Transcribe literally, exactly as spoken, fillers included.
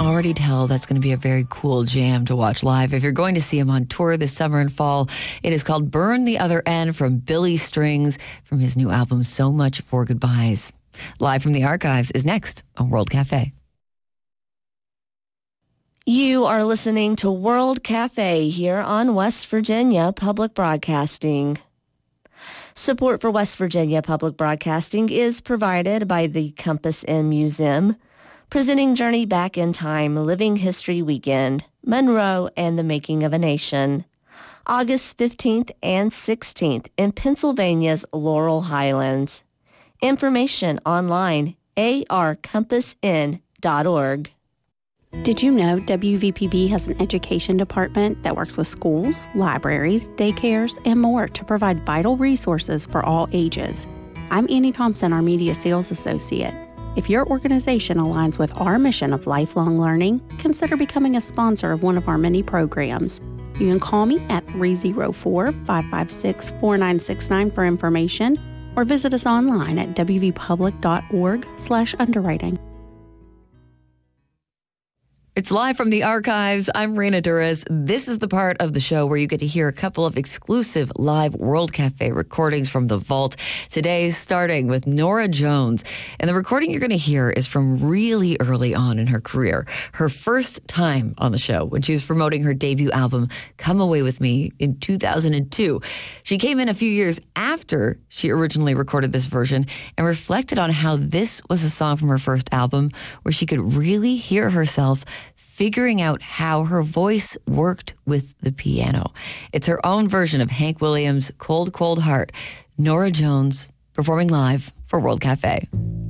already tell that's going to be a very cool jam to watch live. If you're going to see him on tour this summer and fall, it is called Burn the Other End from Billy Strings from his new album, So Much for Goodbyes. Live from the Archives is next on World Cafe. You are listening to World Cafe here on West Virginia Public Broadcasting. Support for West Virginia Public Broadcasting is provided by the Compass Inn Museum, presenting Journey Back in Time Living History Weekend, Monroe and the Making of a Nation, August fifteenth and sixteenth in Pennsylvania's Laurel Highlands. Information online, a r compass inn dot org. Did you know W V P B has an education department that works with schools, libraries, daycares, and more to provide vital resources for all ages? I'm Annie Thompson, our Media Sales Associate. If your organization aligns with our mission of lifelong learning, consider becoming a sponsor of one of our many programs. You can call me at three oh four, five five six, four nine six nine for information, or visit us online at w v public dot org slash underwriting. It's live from the archives. I'm Raina Duras. This is the part of the show where you get to hear a couple of exclusive live World Cafe recordings from the vault. Today, starting with Norah Jones. And the recording you're going to hear is from really early on in her career. Her first time on the show when she was promoting her debut album, Come Away With Me, in two thousand two. She came in a few years after she originally recorded this version and reflected on how this was a song from her first album where she could really hear herself figuring out how her voice worked with the piano. It's her own version of Hank Williams' Cold, Cold Heart. Norah Jones performing live for World Cafe.